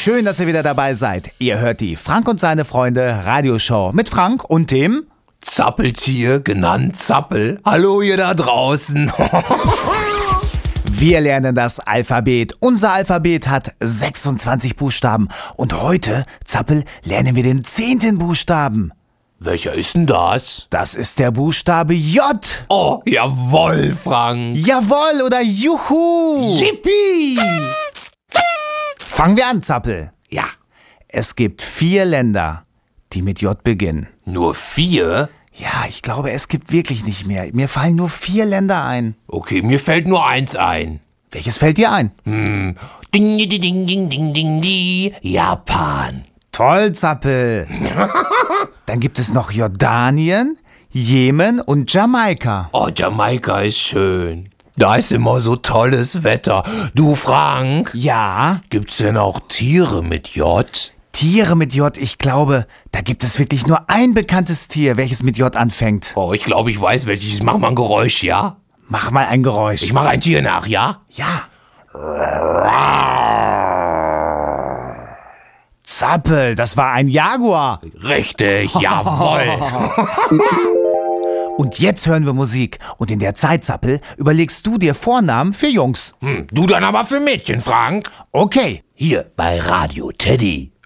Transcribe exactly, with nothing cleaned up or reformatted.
Schön, dass ihr wieder dabei seid. Ihr hört die Frank und seine Freunde Radioshow mit Frank und dem Zappeltier, genannt Zappel. Hallo ihr da draußen. Wir lernen das Alphabet. Unser Alphabet hat sechsundzwanzig Buchstaben. Und heute, Zappel, lernen wir den zehnten Buchstaben. Welcher ist denn das? Das ist der Buchstabe J. Oh, jawohl, Frank. Jawohl oder Juhu. Yippie. Fangen wir an, Zappel. Ja. Es gibt vier Länder, die mit J beginnen. Nur vier? Ja, ich glaube, es gibt wirklich nicht mehr. Mir fallen nur vier Länder ein. Okay, mir fällt nur eins ein. Welches fällt dir ein? Hm. Ding, ding, ding, ding, ding, ding, ding. Japan. Toll, Zappel. Dann gibt es noch Jordanien, Jemen und Jamaika. Oh, Jamaika ist schön. Da ist immer so tolles Wetter. Du, Frank, Ja, gibt's denn auch Tiere mit J? Tiere mit J, ich glaube, da gibt es wirklich nur ein bekanntes Tier, welches mit J anfängt. Oh, ich glaube, ich weiß welches. Mach mal ein Geräusch, ja? Mach mal ein Geräusch. Ich mache ein Tier nach, ja? Ja. Zappel, das war ein Jaguar. Richtig, jawohl. Und jetzt hören wir Musik. Und in der Zeit, Zappel, überlegst du dir Vornamen für Jungs. Hm, du dann aber für Mädchen, Frank. Okay. Hier bei Radio Teddy.